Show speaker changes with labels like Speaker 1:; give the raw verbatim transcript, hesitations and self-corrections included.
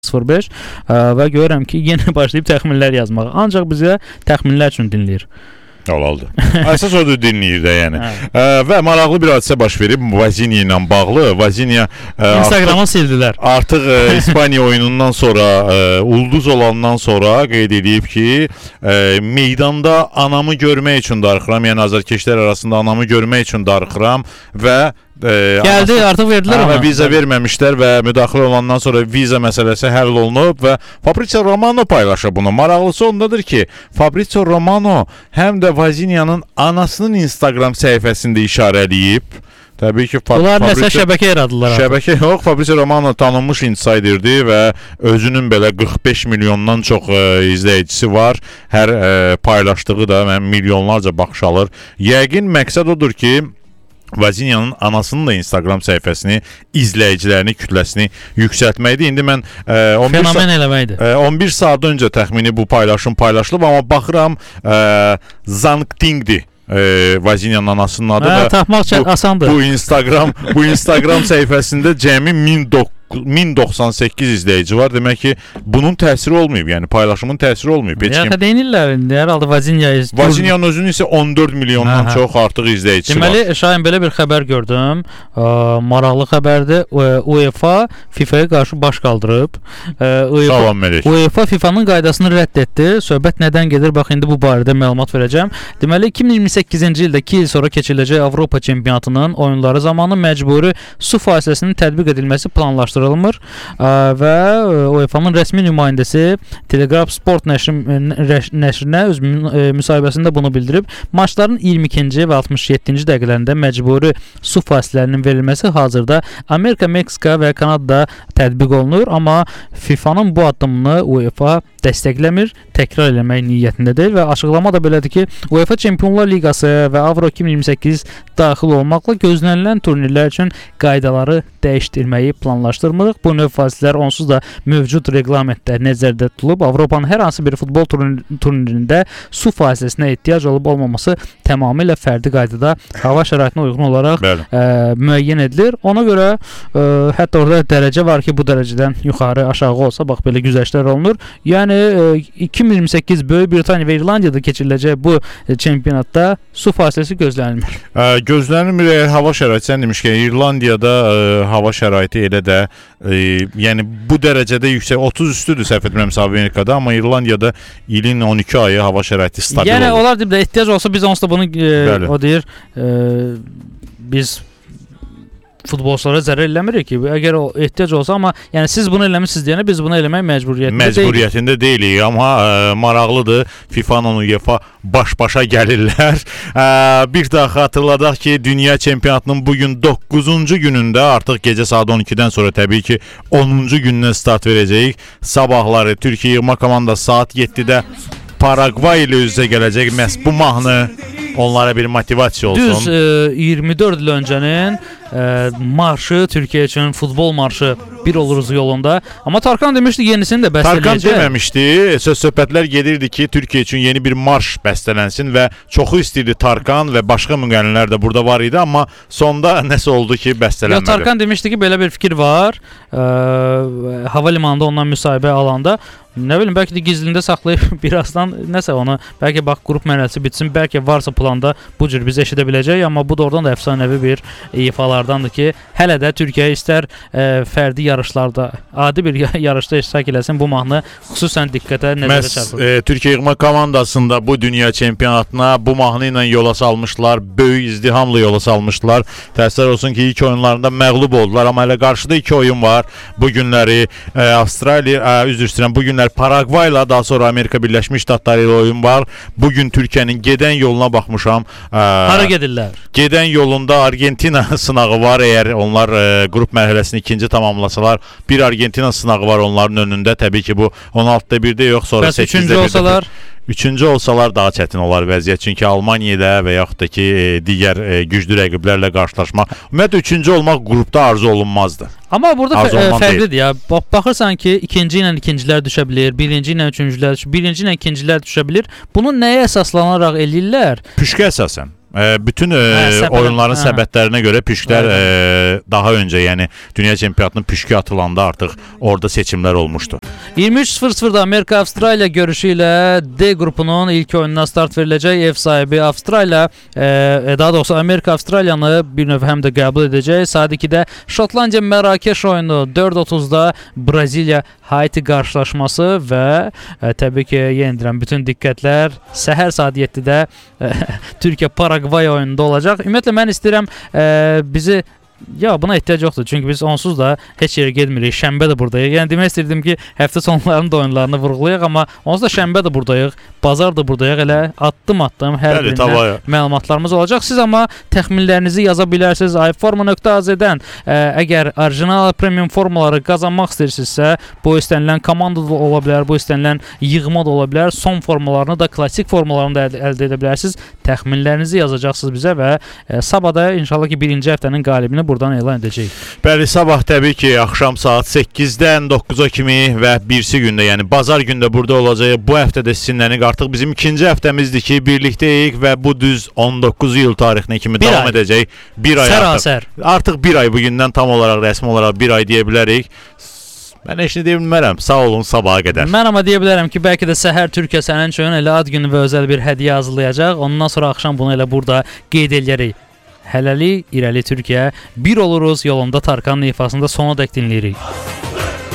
Speaker 1: sıfır beş və görürəm ki, yenə başlayıb təxminlər yazmağa. Ancaq bizə təxminlər üçün dinləyir.
Speaker 2: Oldu. Əsas odur dinləyir də yəni. Ə, və maraqlı bir hadisə baş verib Vazinia ilə bağlı. Vazinia
Speaker 1: Instagram'a sildilər.
Speaker 2: Artıq ə, İspaniya oyunundan sonra ə, ulduz olandan sonra qeyd edib ki, ə, meydanda anamı görmək üçün darıxıram. Yəni azarkeşlər arasında anamı görmək üçün darıxıram və ə,
Speaker 1: gəldi, anası, artıq verdilər ona.
Speaker 2: Viza verməmişlər və müdaxilə olandan sonra viza məsələsi həll olunub və Fabrizio Romano paylaşıb bunu. Maraqlısı ondadır ki, Fabrizio Romano həm də Vazinia'nın anasının Instagram səhifəsində işarələyib. Təbii ki,
Speaker 1: bunlar nəsə şəbəkə yaradılar.
Speaker 2: Şəbəkə yox, Fabrizio Romano tanınmış insiderdir və özünün belə qırx beş milyondan çox ə, izləyicisi var. Hər ə, paylaşdığı da mən milyonlarca baxış alır. Yəqin məqsəd odur ki, Vazinia'nın anasının da Instagram səhifəsini, izləyicilərini, kütləsini yüksəltməkdir. İndi mən ə, on bir
Speaker 1: fenomen eləməkdir.
Speaker 2: Ə, on bir saat öncə təxmini bu paylaşım paylaşılıb, amma baxıram ə, Zangtingdir. Vazinia'nın anasının adı
Speaker 1: hə,
Speaker 2: və
Speaker 1: tapmaq çox asandır.
Speaker 2: Bu Instagram bu Instagram səhifəsində cəmi min doxsan səkkiz izləyici var. Demək ki, bunun təsiri olmayıb. Yəni paylaşımın təsiri olmayıb.
Speaker 1: Ya da deyirlər, hər halda Vazinia'yı
Speaker 2: Vazinia'nın özünün isə on dörd milyondan hə, çox artıq izləyicisi
Speaker 1: deməli,
Speaker 2: var.
Speaker 1: Deməli, Şahin belə bir xəbər gördüm. Ə, maraqlı xəbərdir. UEFA FIFA'ya qarşı baş qaldırıb.
Speaker 2: Salam Melek.
Speaker 1: UEFA FIFA'nın qaydasını rədd etdi. Söhbət nədən gedir? Bax, indi bu barədə məlumat verəcəm. Deməli, iki min iyirmi səkkizinci ildə iki il sonra keçiriləcək Avropa çempionatının oyunları zamanı məcburi su fasiləsinin tətbiq edilməsi planlaşdırılır. Və UEFA'nın rəsmi nümayəndəsi Telegraph Sport nəşrinə öz müsahibəsində bunu bildirib. Maçların iyirmi ikinci və altmış yeddinci dəqiqələrində məcburi su fasilələrinin verilməsi hazırda Amerika, Meksika və Kanadada tətbiq olunur, amma FIFA'nın bu addımını UEFA dəstəkləmir, təkrar eləmək niyyətində deyil və açıqlama da belədir ki, UEFA Çempionlar Liqası və Avro iki min iyirmi səkkiz daxil olmaqla gözlənilən turnirlər üçün qaydaları dəyişdirməyi planlaşdırmırıq. Bu növ fasilələr onsuz da mövcud reqlamentdə nəzərdə tutulub. Avropanın hər hansı bir futbol turnirində su fasiləsinə ehtiyac olub olmaması tamamilə fərdi qaydada hava şəraitinə uyğun olaraq ə, müəyyən edilir. Ona görə ə, hətta orada dərəcə var ki, bu dərəcədən yuxarı, aşağı olsa bax belə güzəştlər olunur. Yəni iki min iyirmi səkkiz Böyük Britaniya və İrlandiyada keçiriləcək bu çempionatda su fasiləsi gözlənilmir.
Speaker 2: Ə, gözlənilmir. Hava şəraiti sən demişkən, İrlandiyada ə, hava şəraiti elə də ə, yəni bu dərəcədə yüksək, otuz üstüdür səhv etmirəmsə Amerikada, amma İrlandiyada ilin on iki ayı hava şəraiti stabil
Speaker 1: yəni,
Speaker 2: olur.
Speaker 1: Yəni onlar deyib də ehtiyac olsa biz onsuz da bunu ə, o deyir ə, biz futbolçulara zərər eləmirik ki, əgər o ehtiyac olsa, amma yəni siz bunu eləmişsiniz deyənə biz bunu eləmək məcburiyyətində deyilik.
Speaker 2: Məcburiyyətində deyilik, amma ə, maraqlıdır. FIFA-la UEFA baş-başa gəlirlər. Ə, bir daha xatırladaq ki, dünya çempionatının bugün doqquzuncu günündə, artıq gecə saat on ikidən sonra təbii ki, onuncu gündən start verəcəyik. Sabahları Türkiyə yığma komandası saat yeddidə Paragvay ilə üz-üzə gələcək. Məhz bu mahnı onlara bir motivasiya olsun.
Speaker 1: Düz e, iyirmi dörd il öncənin e, marşı, Türkiyə üçün futbol marşı bir oluruz yolunda. Amma Tarkan demişdi yenisini də bəstələyəcək.
Speaker 2: Tarkan deməmişdi. Söz-söhbətlər gedirdi ki, Türkiyə üçün yeni bir marş bəstələnsin və çoxu istəyirdi Tarkan və başqa müğənnilər də burada var idi, amma sonda nəsə oldu ki, bəstələnmədi.
Speaker 1: Yo, Tarkan demişdi ki, belə bir fikir var. E, hava limanında ondan müsahibə alanda nə bilim, bəlkə də gizlində saxlayıb birazdan nəsə onu, bəlkə bax qrup mərhələsi bitsin, bəlkə varsa planda bu cür biz eşidə biləcək, amma bu da oradan da əfsanəvi bir ifalardandır ki, hələ də Türkiyə istər e, fərdi yarışlarda, adi bir yarışda iştirak eləsin, bu mahnı xüsusən diqqətə nəzərə çarpır.
Speaker 2: E, Türkiyə yığma komandasında bu dünya çempionatına bu mahnı ilə yola salmışlar, böyük izdihamla yola salmışlar. Təəssüf olsun ki, ilk oyunlarında məğlub oldular, amma hələ qarşıda iki oyun var. Bu günləri e, Avstraliya, e, üzr istəyirəm, bu günlər Paragvayla, daha sonra Amerika Birləşmiş Ştatları ilə oyun var. Bugün Türkiyənin gedən yoluna baxmışam. E,
Speaker 1: Hara gedirlər?
Speaker 2: Gedən yolunda Argentina sınağı var. Əgər onlar e, qrup mərhələsini ikinci tamamlasalar, bir Argentina sınağı var onların önündə. Təbii ki, bu on altıda birdə yox, sonra
Speaker 1: səkkizdə birdə. Üçüncü olsalar?
Speaker 2: Üçüncü olsalar daha çətin olar vəziyyət. Çünki Almaniyada və yaxud da ki, e, digər e, güclü rəqiblərlə qarşılaşmaq. Ümumiyyətlə, üçüncü olmaq qrupda arzu olunmazdı.
Speaker 1: Amma burada fərqlidir ya. Bax, baxırsan ki, ikinci ilə ikincilər düşə bilir, birinci ilə üçüncülər düşə bilir, birinci ilə ikincilər düşə bilir. Bunu nəyə əsaslanaraq eləyirlər?
Speaker 2: Püşkə əsasən. E, bütün e,
Speaker 1: hə, səbət,
Speaker 2: oyunların hə. səbətlərinə görə püşklər e, daha öncə, yəni dünya çempionatının püşkü atılanda artıq orada seçimlər olmuşdu.
Speaker 1: iyirmi üç sıfır sıfırda Amerika-Avstraliya görüşü ilə D qrupunun ilk oyununa start veriləcək. Ev sahibi Avstraliya, e, daha doğrusu Amerika-Avstraliyanı bir növ həm də qəbul edəcək. Saat ikidə Şotlandiya-Mərakeş oyunu, dörd otuzda Braziliya-Haiti qarşılaşması və e, təbii ki, yenildirən bütün diqqətlər səhər saat yeddidə e, Türkiyə-Paragvay oyununda olacaq. Ümumiyyətlə mən istəyirəm e, bizi Ya buna ehtiyac yoxdur, çünki biz onsuz da heç yerə getmirik. Şənbə də buradayıq. Yəni demək istirdim ki, həftə sonlarının da oyunlarını vurğulayaq, amma onsuz da şənbə də buradayıq, bazar da buradayıq. Elə addım-addım hər
Speaker 2: Bəli,
Speaker 1: birindən məlumatlarımız olacaq. Siz amma təxminlərinizi yaza bilərsiniz iForma nöqtə az-dən. Əgər orijinal premium formaları qazanmaq istəyirsinizsə, bu istənilən komanda da ola bilər, bu istənilən yığma da ola bilər. Son formalarını da, klassik formalarını da əldə edə bilərsiniz. Təxminlərinizi yazacaqsınız bizə və e, sabahda inşallah ki, birinci həftənin qalibini buradan elan edəcəyik.
Speaker 2: Bəli, sabah təbii ki, axşam saat səkkizdən doqquza kimi və birsi gündə, yəni bazar gündə burada olacaq. Bu həftə də sizinlənik artıq bizim ikinci həftəmizdir ki, birlikdəyik və bu düz on doqquz iyul tarixinə kimi bir davam ay. edəcək. Bir ay
Speaker 1: Sərasər.
Speaker 2: artıq. Artıq bir ay bugündən tam olaraq, rəsmi olaraq bir ay deyə bilərik. Mən heç nə deyə bilmərəm. Sağ olun, sabaha qədər.
Speaker 1: Mən amma deyə bilərəm ki, bəlkə də səhər Türkiyə sənin üçün elə ad günü və özəl bir hədiyyə hazırlayacaq. Ondan sonra axşam bunu elə burada qeyd eləyərik. Hələlik irəli Türkiyə, bir oluruz yolunda Tarkanın ifasında sona dək dinləyirik.